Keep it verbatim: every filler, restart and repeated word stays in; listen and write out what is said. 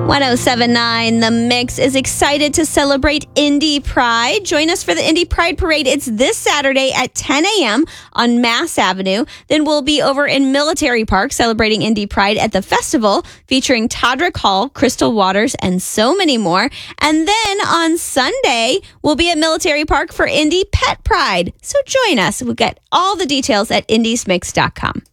one oh seven point nine The Mix is excited to celebrate Indy Pride. Join us for the Indy Pride Parade. It's this Saturday at ten a.m. on Mass Avenue. Then we'll be over in Military Park celebrating Indy Pride at the festival featuring Todrick Hall, Crystal Waters, and so many more. And then on Sunday, we'll be at Military Park for Indy Pet Pride. So join us. We'll get all the details at indies mix dot com.